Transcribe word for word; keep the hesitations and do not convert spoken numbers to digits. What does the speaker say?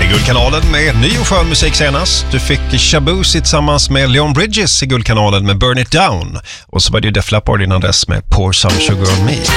Guldkanalen med ny och skön musik senast. Du fick Shabuzi tillsammans med Leon Bridges i Guldkanalen med Burn It Down. Och så var det ju Def Leppard innan dess med Pour Some Sugar On Me.